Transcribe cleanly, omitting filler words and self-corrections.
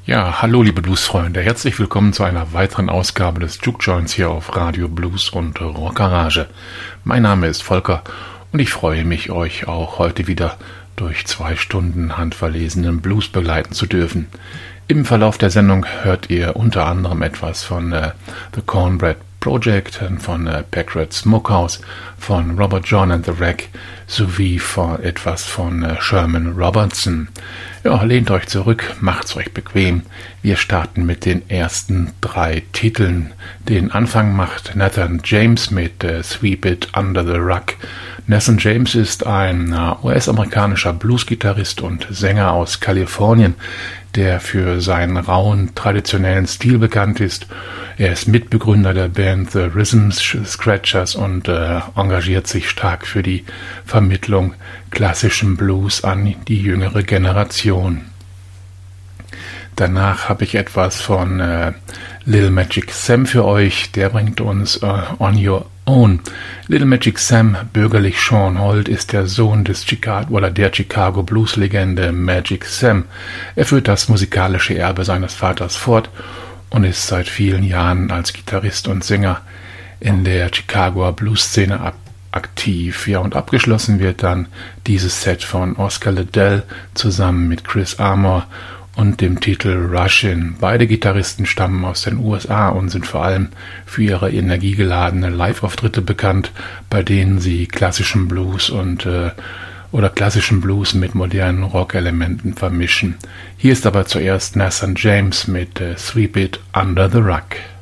Ja, hallo liebe Bluesfreunde, herzlich willkommen zu einer weiteren Ausgabe des Juke Joints hier auf Radio Blues und Rockgarage. Mein Name ist Volker und ich freue mich, euch auch heute wieder durch 2 Stunden handverlesenen Blues begleiten zu dürfen. Im Verlauf der Sendung hört ihr unter anderem etwas von The Cornbread Project, von Packard Smokehouse, von Robert John and the Wreck sowie etwas von Sherman Robertson. Ja, lehnt euch zurück, macht's euch bequem. Wir starten mit den ersten 3 Titeln. Den Anfang macht Nathan James mit Sweep It Under the Rug. Nathan James ist ein US-amerikanischer Bluesgitarrist und Sänger aus Kalifornien, der für seinen rauen, traditionellen Stil bekannt ist. Er ist Mitbegründer der Band The Rhythm Scratchers und engagiert sich stark für die Vermittlung klassischen Blues an die jüngere Generation. Danach habe ich etwas von Little Magic Sam für euch. Der bringt uns On Your Own. Little Magic Sam, bürgerlich Sean Holt, ist der Sohn der Chicago Blues-Legende Magic Sam. Er führt das musikalische Erbe seines Vaters fort und ist seit vielen Jahren als Gitarrist und Sänger in der Chicagoer Blues-Szene aktiv. Ja, und abgeschlossen wird dann dieses Set von Oscar Liddell zusammen mit Chris Armour und dem Titel Rushin. Beide Gitarristen stammen aus den USA und sind vor allem für ihre energiegeladene Live-Auftritte bekannt, bei denen sie klassischen Blues oder klassischen Blues mit modernen Rock-Elementen vermischen. Hier ist aber zuerst Nathan James mit Sweep It Under the Rug.